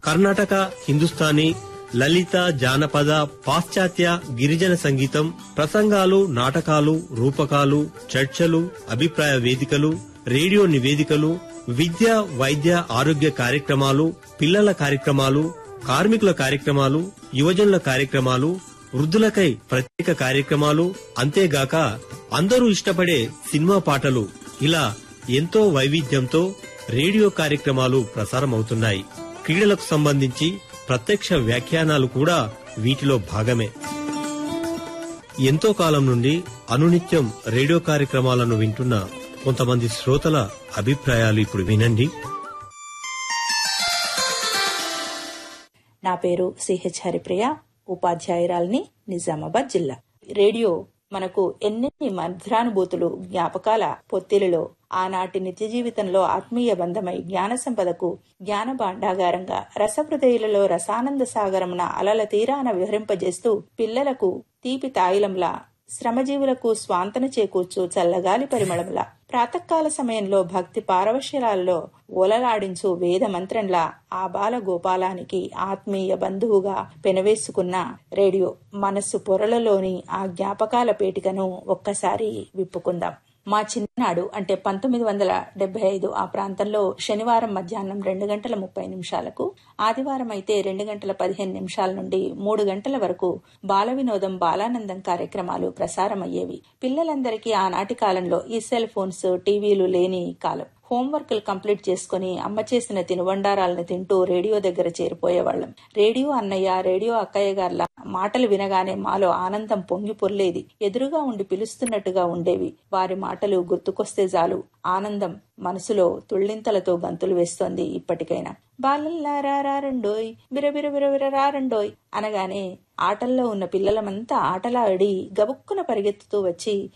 కర్ణాటక, హిందుస్థానీ, లలిత, జానపద, పాశ్చాత్య, గిరిజన సంగీతం, ప్రసంగాలు, నాటకాలు, రూపకాలు, చర్చలు, అభిప్రాయ వేదికలు, రేడియో నివేదికలు, విద్య, వైద్య, ఆరోగ్య కార్యక్రమాలు, పిల్లల కార్యక్రమాలు, కార్మికుల కార్యక్రమాలు, యువజనుల కార్యక్రమాలు, వృద్ధులకై ప్రత్యేక కార్యక్రమాలు, అంతేగాక అందరూ ఇష్టపడే సినిమా పాటలు, ఇలా ఎంతో వైవిధ్యంతో రేడియో కార్యక్రమాలు ప్రసారమవుతున్నాయి. క్రీడలకు సంబంధించి ప్రత్యక్ష వ్యాఖ్యానాలు కూడా వీటిలో భాగమే. ఎంతో కాలం నుండి అనునిత్యం రేడియో కార్యక్రమాలను వింటున్న కొంతమంది శ్రోతల అభిప్రాయాలు ఇప్పుడు వినండి. నా పేరు సిహెచ్ హరిప్రియ, ఉపాధ్యాయురాలిని, నిజామాబాద్ జిల్లా. రేడియో మనకు ఎన్నెన్ని మధురానుభూతులు, జ్ఞాపకాల పొత్తిలలో ఆనాటి నిత్య జీవితంలో ఆత్మీయ బంధమై జ్ఞాన సంపదకు జ్ఞాన భాండాగారంగా రసహృదయులలో రసానంద సాగరమున అలల తీరాన విహరింపజేస్తూ పిల్లలకు తీపి తాయిలంలా, శ్రమజీవులకు స్వాంతన చేకూర్చు చల్లగాలి పరిమళంలా, ప్రాతకాల సమయంలో భక్తి పారవశ్యాలలో ఓలలాడించు వేద మంత్రంలా ఆ బాల గోపాలానికి ఆత్మీయ బంధువుగా పెనవేసుకున్న రేడియో మనస్సు పొరలలోని ఆ జ్ఞాపకాల పేటికను ఒక్కసారి విప్పుకుందాం. మా చిన్ననాడు అంటే 1975 ఆ ప్రాంతంలో శనివారం మధ్యాహ్నం 2:30 ఆదివారం అయితే 2:15 నుండి 3 గంటల వరకు బాల వినోదం, బాలానందం కార్యక్రమాలు ప్రసారమయ్యేవి. పిల్లలందరికీ ఆనాటి కాలంలో ఈ సెల్ ఫోన్స్, టీవీలు లేని కాలం. హోంవర్క్లు కంప్లీట్ చేసుకుని అమ్మ చేసిన తినుబండారాలను తింటూ రేడియో దగ్గర చేరిపోయేవాళ్లం. రేడియో అన్నయ్య, రేడియో అక్కయ్య గార్ల మాటలు వినగానే మాలో ఆనందం పొంగి పొర్లేది. ఎదురుగా ఉండి పిలుస్తున్నట్టుగా ఉండేవి. వారి మాటలు గుర్తుకొస్తే చాలు ఆనందం మనసులో తుళ్లింతలతో గంతులు వేస్తోంది ఇప్పటికైనా. బాలల్లారా రారండోయ్, బిరబిర బిరబిర రారండోయ్ అనగానే ఆటల్లో ఉన్న పిల్లలమంతా ఆటలాడి గబుక్కున పరిగెత్తుతూ వచ్చి